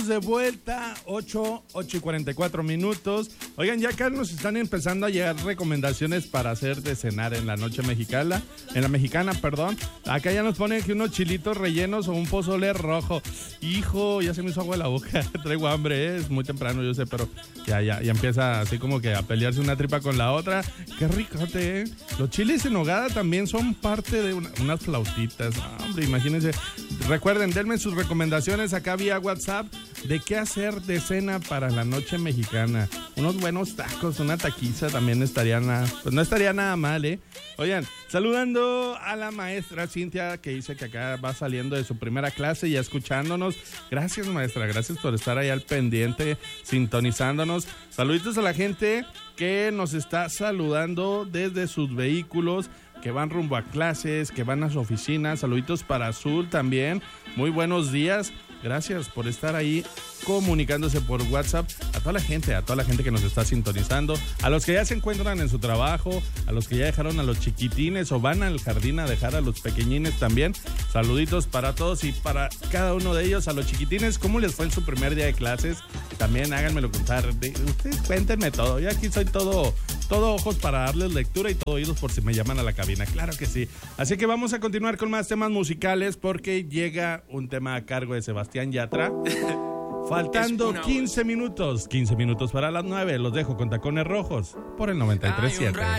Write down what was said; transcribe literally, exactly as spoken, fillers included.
De vuelta, ocho, ocho y cuarenta y cuatro minutos. Oigan, ya acá nos están empezando a llegar recomendaciones para hacer de cenar en la noche mexicana, en la mexicana, perdón. Acá ya nos ponen que unos chilitos rellenos o un pozole rojo. Hijo, ya se me hizo agua en la boca. Traigo hambre, ¿eh? Es muy temprano, yo sé, pero ya, ya, ya empieza así como que a pelearse una tripa con la otra. Qué ricote, ¿eh? Los chiles en nogada también son parte de una, unas flautitas. No, hombre, imagínense. Recuerden, denme sus recomendaciones acá vía WhatsApp de qué hacer de cena para la noche mexicana. Unos buenos tacos, una taquiza también estaría nada, pues no estaría nada mal, ¿eh? Oigan, saludando a la maestra Cintia, que dice que acá va saliendo de su primera clase y escuchándonos. Gracias, maestra, gracias por estar ahí al pendiente, sintonizándonos. Saluditos a la gente que nos está saludando desde sus vehículos, que van rumbo a clases, que van a su oficina. Saluditos para Azul también. Muy buenos días. Gracias por estar ahí comunicándose por WhatsApp. A toda la gente, a toda la gente que nos está sintonizando, a los que ya se encuentran en su trabajo, a los que ya dejaron a los chiquitines o van al jardín a dejar a los pequeñines también. Saluditos para todos y para cada uno de ellos. A los chiquitines, ¿cómo les fue en su primer día de clases? También háganmelo contar. Ustedes cuéntenme todo. Yo aquí soy todo, todo ojos para darles lectura y todo oídos por si me llaman a la cabina. Claro que sí. Así que vamos a continuar con más temas musicales porque llega un tema a cargo de Sebastián Yatra. Faltando quince minutos, quince minutos para las nueve. Los dejo con Tacones Rojos por el noventa y tres punto siete.